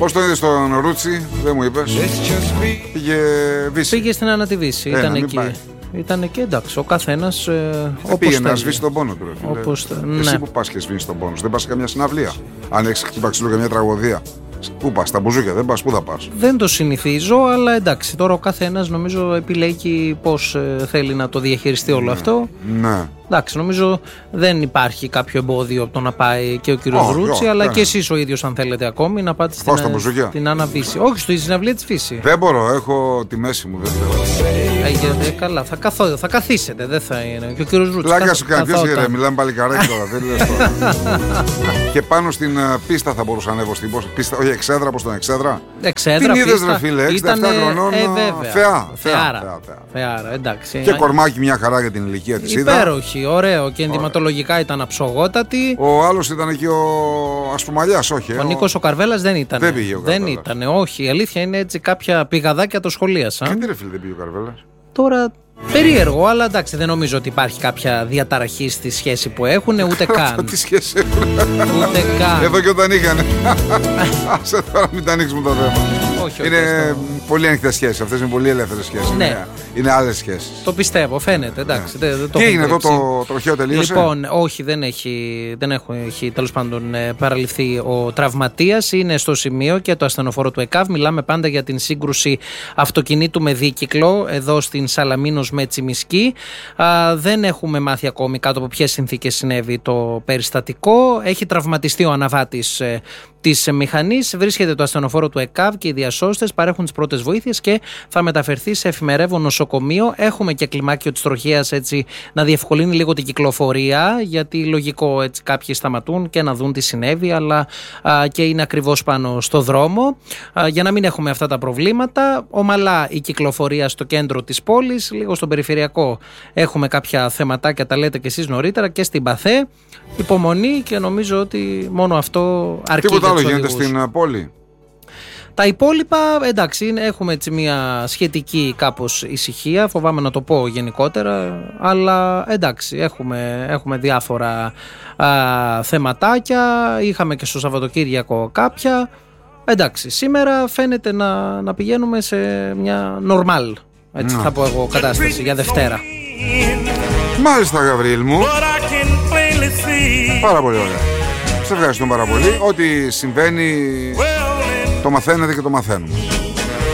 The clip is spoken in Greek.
Πώς το είδες στον Ρούτσι, δεν μου είπες? Πήγε Βύση. Πήγε στην Άννα τη Βύση, ήταν εκεί. Ήταν εκεί, εντάξει, ο καθένας όπως πήγε θέλει. να σβήσει τον πόνο του. Εσύ που πας και σβήσεις τον πόνο σου, δεν πας σε καμιά συναυλία? Αν έχεις χτυπαξίλο καμιά τραγωδία, πού πας, στα μπουζούκια δεν πας, πού θα πας? Δεν το συνηθίζω, αλλά εντάξει, τώρα ο καθένας νομίζω επιλέγει πώς θέλει να το διαχειριστεί όλο αυτό. Ναι. Εντάξει, νομίζω δεν υπάρχει κάποιο εμπόδιο από το να πάει και ο κύριος Ρούτσι, αλλά και εσείς ο ίδιος, αν θέλετε ακόμη, να πάτε στην Άννα Βύση. Όχι, στη συναυλία της Φύση. Δεν μπορώ, έχω τη μέση μου, δεν θέλω. Καλά, θα καθίσετε, δεν θα είναι. Και ο κύριος Ρούτσι. Πλάκα σου κάνει, ποιος γερέ, μιλάμε πάλι καράκι τώρα, δεν λες τώρα. Και πάνω στην πίστα θα μπορούσα να ανέβω στην πίστα, όχι εξέδρα, πώς τον εξέδρα. Εξέδρα, την είδες ρε φίλε, 67 χρονών, θεάρα, εντάξει. Και κορμάκι μια χαρά για την ηλικία της είδα. Υπέροχη, ωραίο, και ενδυματολογικά ήταν αψογότατη. Ο άλλος ήταν εκεί ο Ασπρομαλιάς, όχι. Ο Νίκος ο Καρβέλας δεν ήταν. Δεν πήγε ο Καρβέλας. Δεν ήταν, όχι. Η αλήθεια είναι έτσι, κάποια πηγαδάκια το σχολίασα. Γιατί ρε φίλε δεν πήγε ο Καρβέλας? Τώρα περίεργο, αλλά εντάξει, δεν νομίζω ότι υπάρχει κάποια διαταραχή στη σχέση που έχουν, ούτε καν. Τι σχέση έχουν? Ούτε καν. Εδώ και όταν είχαν. Άσε τώρα, μην τα ανοίξουμε το θέμα. Όχι, είναι πολύ ανοιχτές σχέσεις. Αυτές είναι πολύ ελεύθερες σχέσεις. Ναι. Είναι άλλες σχέσεις. Το πιστεύω, φαίνεται. Εντάξει, ναι. δεν το τι έγινε εδώ, το τροχαίο τελείωσε? Λοιπόν, όχι, δεν έχει τέλος πάντων παραληφθεί ο τραυματίας. Είναι στο σημείο και το ασθενοφόρο του ΕΚΑΒ. Μιλάμε πάντα για την σύγκρουση αυτοκινήτου με δίκυκλο εδώ στην Σαλαμίνος με Τσιμισκή. Δεν έχουμε μάθει ακόμη κάτω από ποιες συνθήκες συνέβη το περιστατικό. Έχει τραυματιστεί ο αναβάτης της μηχανής. Βρίσκεται το ασθενοφόρο του ΕΚΑΒ και οι διασώστες παρέχουν τις πρώτες βοήθειες και θα μεταφερθεί σε εφημερεύον νοσοκομείο. Έχουμε και κλιμάκιο της τροχέας, έτσι να διευκολύνει λίγο την κυκλοφορία, γιατί λογικό έτσι κάποιοι σταματούν και να δουν τι συνέβη, αλλά και είναι ακριβώς πάνω στο δρόμο. Για να μην έχουμε αυτά τα προβλήματα, ομαλά η κυκλοφορία στο κέντρο της πόλης, λίγο στον περιφερειακό έχουμε κάποια θεματάκια, τα λέτε και εσείς νωρίτερα, και στην Παθέ. Υπομονή, και νομίζω ότι μόνο αυτό αρκεί. Τίποτα άλλο γίνεται στην πόλη? Τα υπόλοιπα, εντάξει, έχουμε έτσι μια σχετική κάπως ησυχία, φοβάμαι να το πω γενικότερα, αλλά εντάξει, έχουμε διάφορα θεματάκια, είχαμε και στο Σαββατοκύριακο κάποια. Εντάξει, σήμερα φαίνεται να πηγαίνουμε σε μια normal, έτσι θα πω εγώ, κατάσταση για Δευτέρα. Μάλιστα, Γαβρίλ μου. Πάρα πολύ ωραία. Σε ευχαριστούμε πάρα πολύ. Ό,τι συμβαίνει το μαθαίνετε και το μαθαίνουμε.